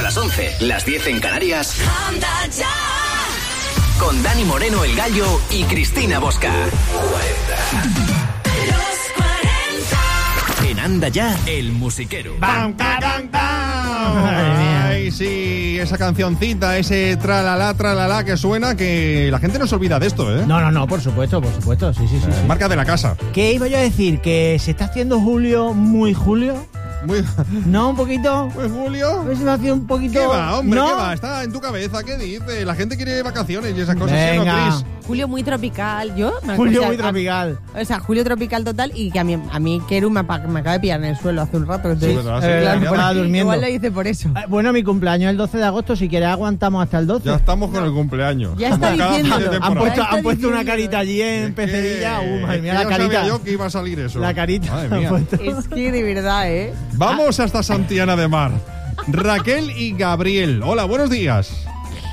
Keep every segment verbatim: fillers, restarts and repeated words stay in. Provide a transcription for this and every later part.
hasta las once, las diez en Canarias. Anda ya. Con Dani Moreno, el Gallo, y Cristina Bosca. En Anda Ya, el musiquero. ¡Bam, bam, bam! Ay, sí, esa cancioncita, ese tralalá, tralalá que suena, que la gente no se olvida de esto, ¿eh? No, no, no, por supuesto, por supuesto, sí, sí, sí. Eh, sí. Marca de la casa. ¿Qué iba yo a decir? ¿Que se está haciendo julio muy julio? Muy... ¿No, un poquito? Pues Julio... ¿Se me hacía un poquito? ¿Qué va, hombre? ¿No? ¿Qué va? Está en tu cabeza, ¿qué dice? La gente quiere vacaciones y esas cosas, Venga. ¿sí o no, Cris? Julio muy tropical, yo me Julio o sea, muy tropical. A, o sea, Julio tropical total, y que a mí, a mí Keru me, apa- me acaba de pillar en el suelo hace un rato. Entonces, Sí, verdad, sí, Eh, claro, claro, ya estaba va. durmiendo. igual lo hice por eso. Eh, Bueno, mi cumpleaños es el doce de agosto, si quieres aguantamos hasta el doce. Ya estamos con el cumpleaños. Ya está Como cada fin de diciéndolo. temporada. Han puesto, Ya está han puesto una diciendo. carita allí en Es que- Pecerilla. Uh, madre es mía, que la ya carita. sabía yo que iba a salir eso. La carita. Madre mía. han puesto. Es que de verdad, ¿eh? Vamos hasta Santillana de Mar. Raquel y Gabriel. Hola, buenos días.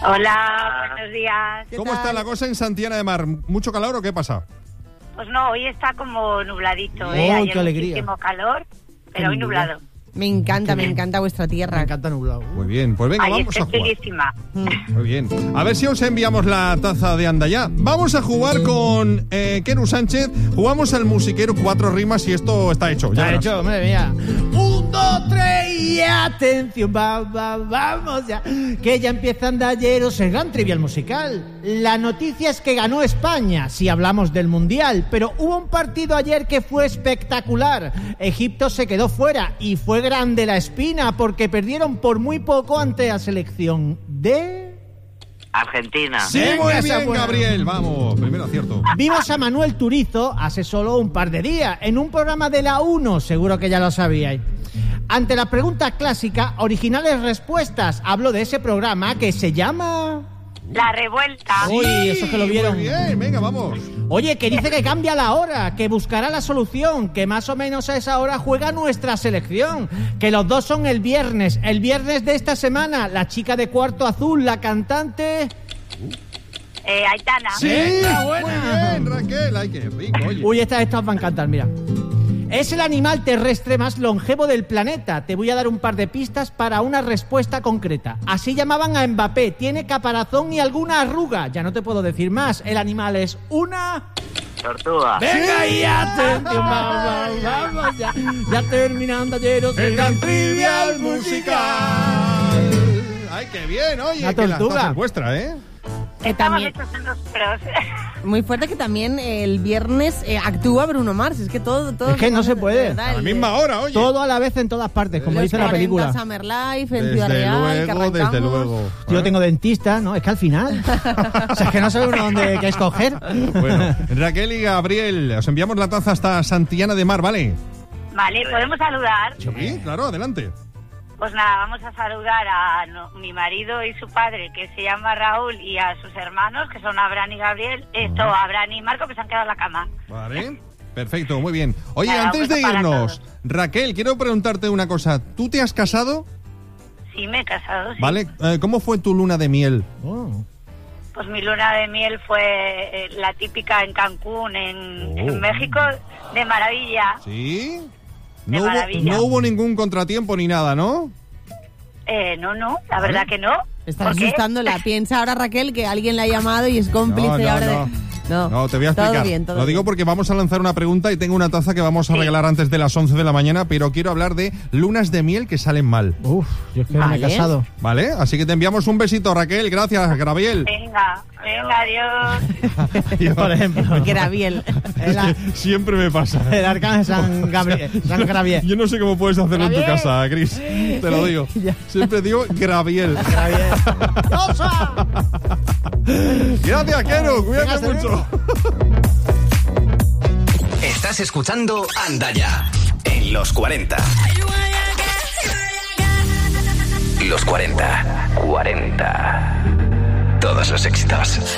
Hola, buenos días. ¿Cómo está la cosa en Santillana de Mar? ¿Mucho calor o qué pasa? Pues no, hoy está como nubladito, ¡Oh, ¿eh? Ayer qué alegría! muchísimo calor, Qué pero hoy nublado. nublado. Me encanta, me encanta vuestra Me tierra. encanta nublado. Muy bien, pues venga, Ahí vamos a estoy jugar. chulísima. Muy bien. A ver si os enviamos la taza de Andaya. Vamos a jugar con eh, Keru Sánchez. Jugamos al musiquero cuatro rimas y esto está hecho. Ya Ya he verás. hecho, madre mía. Un, dos, tres y atención, va, va, vamos ya. Que ya empieza Andayeros el gran trivial musical. La noticia es que ganó España, si hablamos del Mundial, pero hubo un partido ayer que fue espectacular. Egipto se quedó fuera y fue grande la espina porque perdieron por muy poco ante la selección de... Argentina. Sí, Venga, muy esa bien, buena. Gabriel. Vamos, primero acierto. Vimos a Manuel Turizo hace solo un par de días en un programa de la uno, seguro que ya lo sabíais. Ante la pregunta clásica, originales respuestas, hablo de ese programa que se llama... La revuelta. Uy, eso que lo vieron. Muy bien, venga, vamos. Oye, que dice que cambia la hora, que buscará la solución, que más o menos a esa hora juega nuestra selección, que los dos son el viernes, el viernes de esta semana, la chica de Cuarto Azul, la cantante... Eh, Aitana. Sí, Venga, muy buena. bien, Raquel. Ay, qué rico, oye. Uy, estas, estas van a encantar, mira. Es el animal terrestre más longevo del planeta. Te voy a dar un par de pistas para una respuesta concreta. Así llamaban a Mbappé. Tiene caparazón y alguna arruga. Ya no te puedo decir más. El animal es una... Tortuga. ¡Venga y atención! Vamos, vamos, ya, ya terminando ayer El gran trivial musical. Ay, qué bien, oye. La que la tortuga. taza es vuestra, ¿eh? Que Estamos también, hechos unos pros. muy fuerte que también el viernes eh, actúa Bruno Mars. Es que todo... todo Es que no se puede. de verdad, A la el- misma hora, oye. Todo a la vez en todas partes, como los dice la cuarenta película. Summer Life, en Ciudad Desde Real, que luego, desde arrancamos. luego. Yo tengo dentista, ¿no? Es que al final... O sea, es que no sabe uno dónde qué escoger. Bueno, Raquel y Gabriel, os enviamos la taza hasta Santillana de Mar, ¿vale? Vale, ¿podemos saludar? Sí, claro, adelante. Pues nada, vamos a saludar a no- mi marido y su padre, que se llama Raúl, y a sus hermanos, que son Abraham y Gabriel. Esto, Abraham y Marco, que se han quedado en la cama. Vale. Perfecto, muy bien. Oye, Nada, antes un de beso para irnos, todos. Raquel, quiero preguntarte una cosa. ¿Tú te has casado? Sí, me he casado, sí. ¿Vale? Eh, ¿Cómo fue tu luna de miel? Oh. Pues mi luna de miel fue eh, la típica en Cancún, en, Oh. en México, de maravilla. ¿Sí? De No hubo, maravilla. no hubo ningún contratiempo ni nada, ¿no? Eh, no, no, la verdad que no. Estás ¿Por qué? asustándola. Piensa ahora, Raquel, que alguien la ha llamado y es cómplice No, no, ahora no. de... No, No, te voy a explicar. Todo bien, todo Lo digo bien. porque vamos a lanzar una pregunta y tengo una taza que vamos a Sí. regalar antes de las once de la mañana, pero quiero hablar de lunas de miel que salen mal. Uf, yo es que no me he Vale. casado. ¿Vale? Así que te enviamos un besito, Raquel. Gracias, Gabriel. Venga, venga, adiós. Yo- Por ejemplo. Graviel. El, a- Siempre me pasa. el arcángel San Gabriel. San Gabriel. Yo no sé cómo puedes hacerlo en tu Gabriel. casa, Cris. Te lo digo. Ya. Siempre digo Graviel. Gabriel. ¡Osa! Gracias, Kero. Cuídate Venga, mucho. Estás escuchando Andaya en los cuarenta. Los cuarenta. cuarenta. Todos los éxitos.